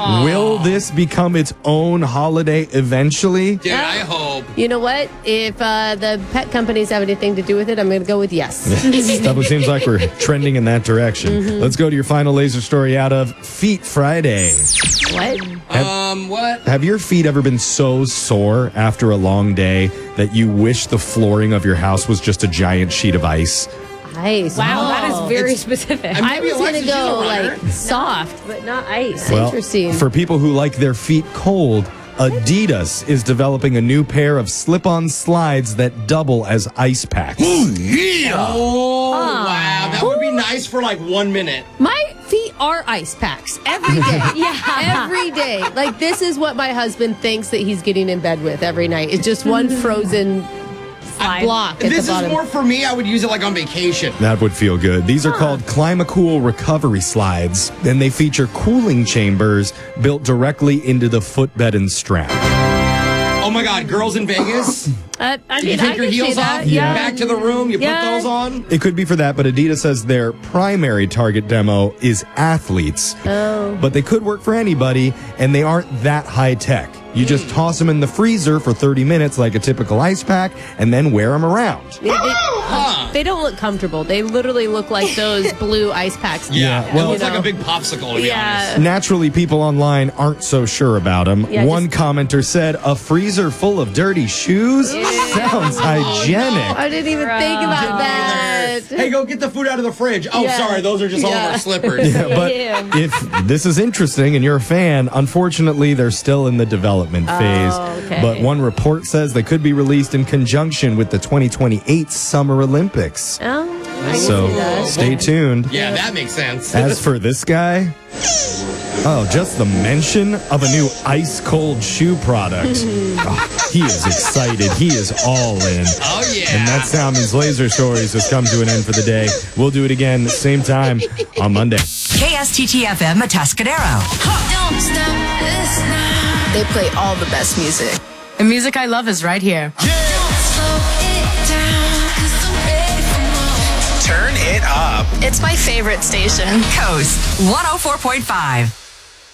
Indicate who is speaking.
Speaker 1: Will this become its own holiday eventually?
Speaker 2: Dude, I hope.
Speaker 3: You know what? If the pet companies have anything to do with it, I'm going to go with yes.
Speaker 1: Definitely seems like we're trending in that direction. Let's go to your final laser story out of Feet Friday.
Speaker 3: What?
Speaker 2: What?
Speaker 1: Have your feet ever been so sore after a long day that you wish the flooring of your house was just a giant sheet of ice?
Speaker 3: Ice.
Speaker 4: Wow, that is very
Speaker 2: It's-
Speaker 4: specific.
Speaker 3: I was going to
Speaker 2: Alexis, she's a
Speaker 3: go
Speaker 2: runner.
Speaker 3: like soft, but not ice.
Speaker 1: Well,
Speaker 3: Interesting.
Speaker 1: for people who like their feet cold, Adidas is developing a new pair of slip-on slides that double as ice packs.
Speaker 2: Oh, wow. That would be nice for like 1 minute.
Speaker 3: My feet are ice packs every day. Every day. Like, this is what my husband thinks that he's getting in bed with every night. It's just one frozen block at
Speaker 2: This
Speaker 3: the
Speaker 2: is
Speaker 3: bottom.
Speaker 2: more for me. I would use it like on vacation.
Speaker 1: That would feel good. These are called Climacool recovery slides, and they feature cooling chambers built directly into the footbed and strap.
Speaker 2: Oh my God, girls in Vegas?
Speaker 3: I
Speaker 2: You
Speaker 3: mean,
Speaker 2: take
Speaker 3: I
Speaker 2: your
Speaker 3: can see
Speaker 2: heels
Speaker 3: that.
Speaker 2: off,
Speaker 3: Yeah.
Speaker 2: back to the room, you
Speaker 3: Yeah.
Speaker 2: put those on.
Speaker 1: It could be for that, but Adidas says their primary target demo is athletes.
Speaker 3: Oh.
Speaker 1: But they could work for anybody, and they aren't that high tech. You just toss them in the freezer for 30 minutes like a typical ice pack, and then wear them around.
Speaker 3: They don't look comfortable. They literally look like those blue ice packs.
Speaker 1: Yeah, well-
Speaker 2: it looks like
Speaker 3: You know.
Speaker 2: a big popsicle, to be honest.
Speaker 1: Naturally, people online aren't so sure about them.
Speaker 3: Yeah,
Speaker 1: One commenter said, "A freezer full of dirty shoes? Sounds hygienic."
Speaker 3: I didn't even think about that.
Speaker 2: Hey, go get the food out of the fridge. Oh,
Speaker 3: Yeah.
Speaker 2: sorry, those are just all of
Speaker 3: Yeah.
Speaker 2: our slippers.
Speaker 1: But if this is interesting and you're a fan, unfortunately, they're still in the development phase.
Speaker 3: okay.
Speaker 1: But one report says they could be released in conjunction with the 2028 Summer Olympics.
Speaker 3: Oh, I can
Speaker 1: So
Speaker 3: see that.
Speaker 1: stay tuned.
Speaker 2: Yeah, that makes sense.
Speaker 1: As for this guy, just the mention of a new ice cold shoe product. He is excited. He is all in.
Speaker 2: Oh, yeah.
Speaker 1: And that's how means Laser Stories has come to an end for the day. We'll do it again, same time on Monday.
Speaker 5: KSTT-FM Atascadero.
Speaker 6: Don't stop this now.
Speaker 7: They play all the best music.
Speaker 5: The music I love is right here.
Speaker 6: Don't slow it down, 'cause I'm ready for more.
Speaker 8: Turn it up.
Speaker 7: It's my favorite station.
Speaker 5: Coast 104.5.